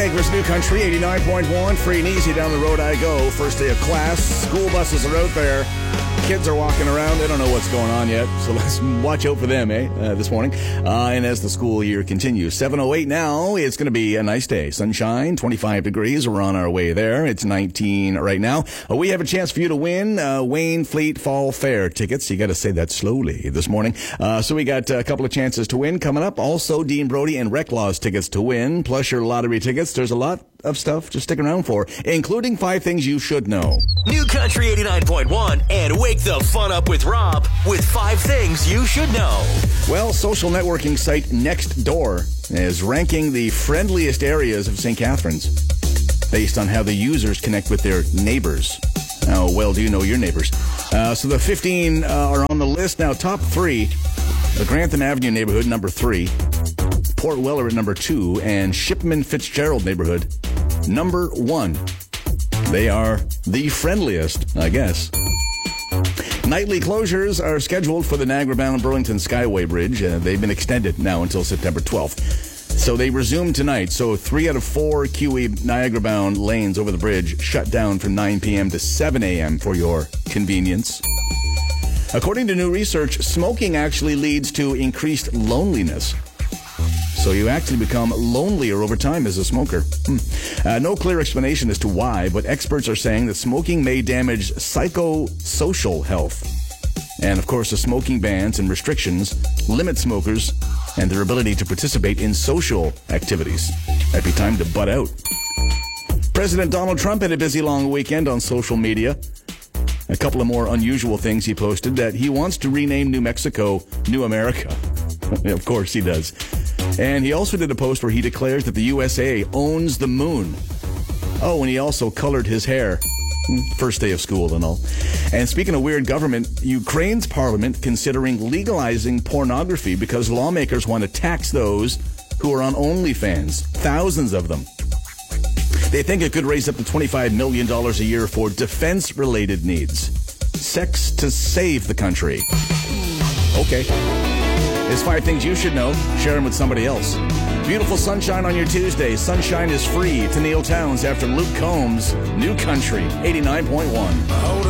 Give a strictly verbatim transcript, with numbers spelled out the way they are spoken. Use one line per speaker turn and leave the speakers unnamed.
Niagara's New Country, eighty-nine point one. Free and easy down the road I go. First day of class. School buses are out there. Kids are walking around. They don't know what's going on yet, so let's watch out for them, eh, uh, this morning. Uh, and as the school year continues, seven oh eight now, it's going to be a nice day. Sunshine, twenty-five degrees. We're on our way there. It's nineteen right now. Uh, we have a chance for you to win uh, Wayne Fleet Fall Fair tickets. You got to say that slowly this morning. Uh, so we got a couple of chances to win coming up. Also, Dean Brody and Reclaws tickets to win, plus your lottery tickets. There's a lot of stuff to stick around for, including five things you should know.
New Country eighty-nine point one and wake the fun up with Rob with five things you should know.
Well, social networking site Nextdoor is ranking the friendliest areas of Saint Catharines based on how the users connect with their neighbors. How well do you know your neighbors? Uh, so the fifteen uh, are on the list. Now, top three, the Grantham Avenue neighborhood, number three. Port Weller at number two, and Shipman Fitzgerald neighborhood, number one. They are the friendliest, I guess. Nightly closures are scheduled for the Niagara-bound Burlington Skyway Bridge. Uh, they've been extended now until September twelfth. So they resume tonight. So three out of four Q E Niagara-bound lanes over the bridge shut down from nine p.m. to seven a.m. for your convenience. According to new research, smoking actually leads to increased loneliness. So you actually become lonelier over time as a smoker. Hmm. Uh, no clear explanation as to why, but experts are saying that smoking may damage psychosocial health. And, of course, the smoking bans and restrictions limit smokers and their ability to participate in social activities. Might be time to butt out. President Donald Trump had a busy long weekend on social media. A couple of more unusual things he posted: that he wants to rename New Mexico New America. Of course he does. And he also did a post where he declares that the U S A owns the moon. Oh, and he also colored his hair. First day of school and all. And speaking of weird government, Ukraine's parliament considering legalizing pornography because lawmakers want to tax those who are on OnlyFans. Thousands of them. They think it could raise up to twenty-five million dollars a year for defense-related needs. Sex to save the country. Okay. There's five things you should know. Share them with somebody else. Beautiful sunshine on your Tuesday. Sunshine is free to Neil Towns after Luke Combs' New Country, eighty-nine point one.